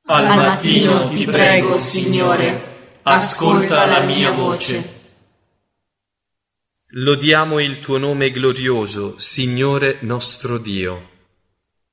Al mattino ti prego, Signore, ascolta la mia voce. Lodiamo il tuo nome glorioso, Signore nostro Dio.